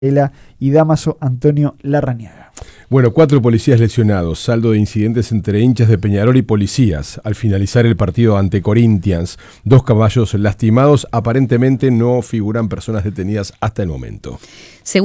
y Dámaso Antonio Larrañaga. Bueno, 4 policías lesionados, saldo de incidentes entre hinchas de Peñarol y policías. Al finalizar el partido ante Corinthians, 2 caballos lastimados, aparentemente no figuran personas detenidas hasta el momento.